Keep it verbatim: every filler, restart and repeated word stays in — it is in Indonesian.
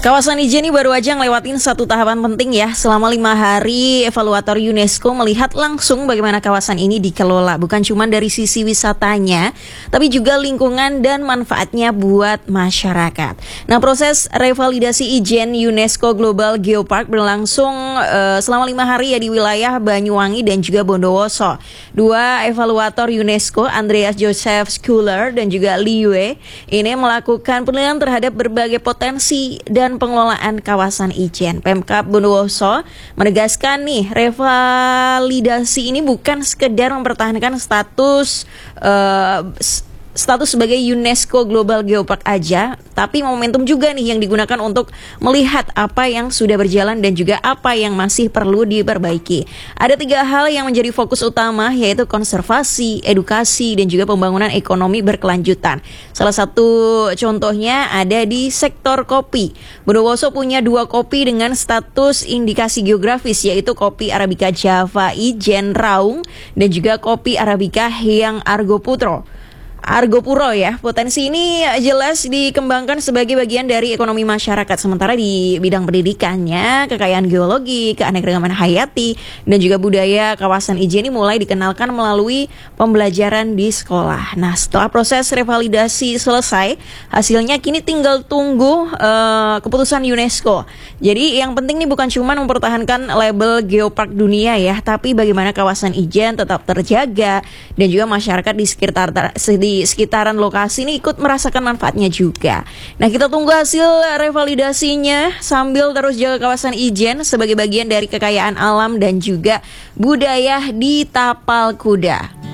Kawasan Ijen ini baru aja ngelewatin satu tahapan penting ya. Selama lima hari, evaluator UNESCO melihat langsung bagaimana kawasan ini dikelola. Bukan cuma dari sisi wisatanya, tapi juga lingkungan dan manfaatnya buat masyarakat. Nah, proses revalidasi Ijen UNESCO Global Geopark berlangsung uh, selama lima hari ya di wilayah Banyuwangi dan juga Bondowoso. Dua evaluator UNESCO, Andreas Joseph Schuler dan juga Li Yue, ini melakukan penilaian terhadap berbagai potensi dan pengelolaan kawasan Ijen. Pemkab Bondowoso menegaskan nih, revalidasi ini bukan sekedar mempertahankan status uh, status sebagai UNESCO Global Geopark aja, tapi momentum juga nih yang digunakan untuk melihat apa yang sudah berjalan dan juga apa yang masih perlu diperbaiki. Ada tiga hal yang menjadi fokus utama, yaitu konservasi, edukasi, dan juga pembangunan ekonomi berkelanjutan. Salah satu contohnya ada di sektor kopi. Bondowoso punya dua kopi dengan status indikasi geografis, yaitu kopi Arabica Java Ijen Raung dan juga kopi Arabica Hyang Argopuro. Argopuro ya. Potensi ini jelas dikembangkan sebagai bagian dari ekonomi masyarakat. Sementara di bidang pendidikannya, kekayaan geologi, keanekaragaman hayati, dan juga budaya kawasan Ijen ini mulai dikenalkan melalui pembelajaran di sekolah. Nah, setelah proses revalidasi selesai, hasilnya kini tinggal tunggu uh, keputusan UNESCO. Jadi yang penting nih bukan cuma mempertahankan label Geopark dunia ya, tapi bagaimana kawasan Ijen tetap terjaga dan juga masyarakat di sekitar di Di sekitaran lokasi ini ikut merasakan manfaatnya juga. Nah, kita tunggu hasil revalidasinya sambil terus jaga kawasan Ijen sebagai bagian dari kekayaan alam dan juga budaya di Tapal Kuda.